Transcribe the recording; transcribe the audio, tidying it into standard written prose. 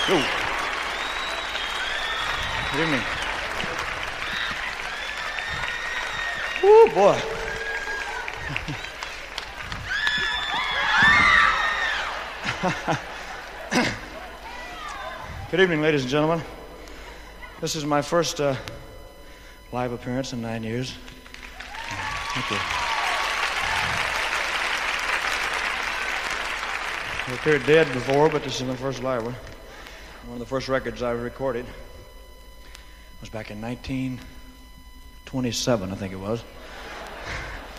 Yo. Good evening. Woo, boy. Good evening, ladies and gentlemen. This is my first live appearance in 9 years. Thank you. I appeared dead before, but this is my first live one. One of the first records I recorded was back in 1927, I think it was.